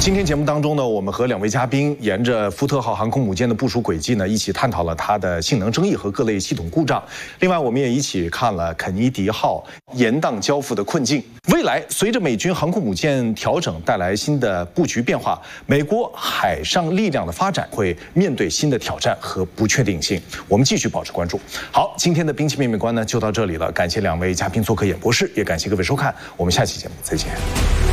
今天节目当中呢，我们和两位嘉宾沿着福特号航空母舰的部署轨迹呢，一起探讨了它的性能争议和各类系统故障。另外，我们也一起看了肯尼迪号延宕交付的困境。未来随着美军航空母舰调整带来新的布局变化，美国海上力量的发展会面对新的挑战和不确定性。我们继续保持关注。好，今天的兵器面面观呢就到这里了，感谢两位嘉宾做客演播室，也感谢各位收看，我们下期节目再见。